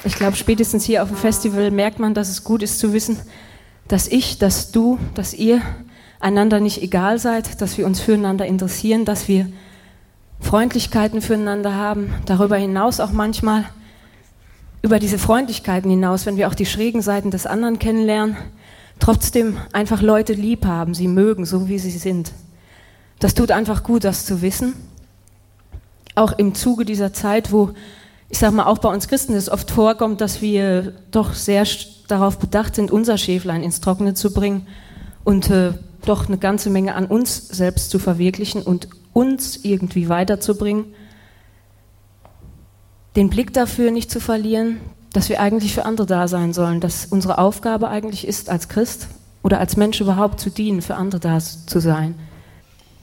Ich glaube, spätestens hier auf dem Festival merkt man, dass es gut ist zu wissen, dass ich, dass du, dass ihr einander nicht egal seid, dass wir uns füreinander interessieren, dass wir Freundlichkeiten füreinander haben, darüber hinaus auch manchmal, über diese Freundlichkeiten hinaus, wenn wir auch die schrägen Seiten des anderen kennenlernen, trotzdem einfach Leute lieb haben, sie mögen, so wie sie sind. Das tut einfach gut, das zu wissen. Auch im Zuge dieser Zeit, wo, ich sage mal, auch bei uns Christen es oft vorkommt, dass wir doch sehr darauf bedacht sind, unser Schäflein ins Trockene zu bringen und doch eine ganze Menge an uns selbst zu verwirklichen und uns irgendwie weiterzubringen. Den Blick dafür nicht zu verlieren, dass wir eigentlich für andere da sein sollen, dass unsere Aufgabe eigentlich ist, als Christ oder als Mensch überhaupt zu dienen, für andere da zu sein.